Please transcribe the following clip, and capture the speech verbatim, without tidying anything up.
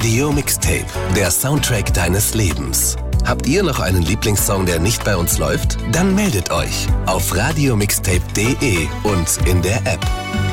Radio Mixtape, der Soundtrack deines Lebens. Habt ihr noch einen Lieblingssong, der nicht bei uns läuft? Dann meldet euch auf radio mixtape punkt de und in der App.